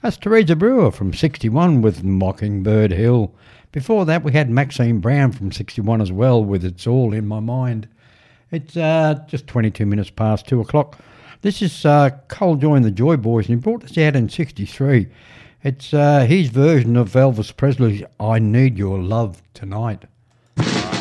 That's Teresa Brewer from 61 with Mockingbird Hill. Before that, we had Maxine Brown from 61 as well with It's All in My Mind. It's just 22 minutes past 2 o'clock. This is Cole Joy and the Joy Boys, and he brought this out in 63. It's his version of Elvis Presley's I Need Your Love Tonight.